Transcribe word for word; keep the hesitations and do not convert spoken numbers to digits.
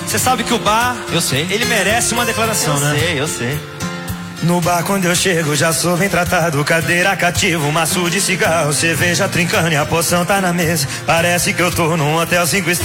Você sabe que o bar, eu sei, ele merece uma declaração, eu né? Eu sei, eu sei. No bar quando eu chego já sou bem tratado, cadeira cativa, um maço de cigarro, cerveja trincando e a poção tá na mesa. Parece que eu tô num hotel cinco estrelas.